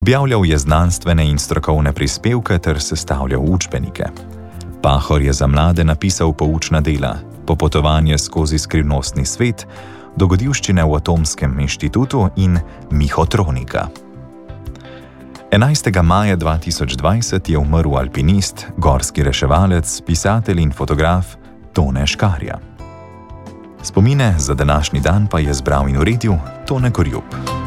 Objavljal je znanstvene in strokovne prispevke ter sestavljal učbenike. Pahor je za mlade napisal poučna dela, Popotovanje skozi skrivnostni svet, Dogodivščine v Atomskem inštitutu in Mihotronika. 11. maja 2020 je umrl alpinist, gorski reševalec, pisatelj in fotograf Tone Škarja. Spomine za današnji dan pa je zbral in uredil Tone Korjub.